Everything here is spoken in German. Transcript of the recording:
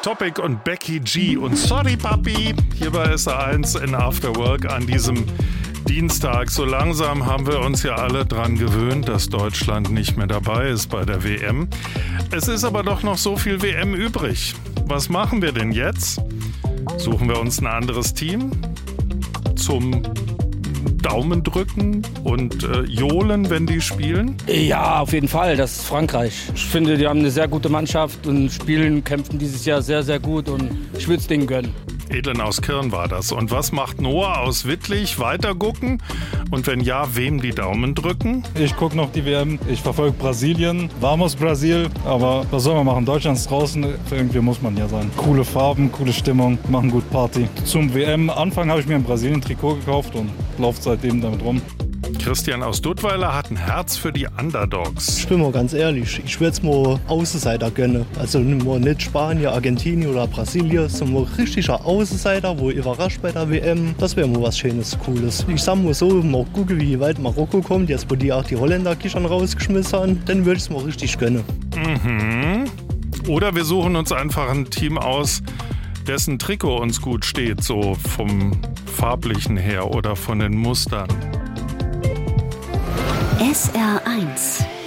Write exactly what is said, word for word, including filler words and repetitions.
Topic und Becky G und Sorry Papi hier bei S R eins in After Work an diesem Dienstag. So langsam haben wir uns ja alle dran gewöhnt, dass Deutschland nicht mehr dabei ist bei der W M. Es ist aber doch noch so viel W M übrig. Was machen wir denn jetzt? Suchen wir uns ein anderes Team zum Daumen drücken und äh, johlen, wenn die spielen? Ja, auf jeden Fall. Das ist Frankreich. Ich finde, die haben eine sehr gute Mannschaft und spielen, kämpfen dieses Jahr sehr, sehr gut und ich würde es denen gönnen. Edlen aus Kirn war das. Und was macht Noah aus Wittlich? Weiter gucken? Und wenn ja, wem die Daumen drücken? Ich gucke noch die W M. Ich verfolge Brasilien. Vamos Brasil. Aber was soll man machen? Deutschland ist draußen. Irgendwie muss man ja sein. Coole Farben, coole Stimmung, machen gut Party. Zum W M-Anfang habe ich mir ein Brasilien-Trikot gekauft und laufe seitdem damit rum. Christian aus Duttweiler hat ein Herz für die Underdogs. Ich bin mal ganz ehrlich, ich würde es mal Außenseiter gönnen. Also nicht Spanien, Argentinien oder Brasilien, sondern mal richtiger Außenseiter, wo überrascht bei der W M. Das wäre mal was Schönes, Cooles. Ich sag mal so, mal gucken, wie weit Marokko kommt, jetzt wo die auch die Holländer schon rausgeschmissen haben, dann würde ich es mal richtig gönnen. Mhm. Oder wir suchen uns einfach ein Team aus, dessen Trikot uns gut steht, so vom Farblichen her oder von den Mustern. S R eins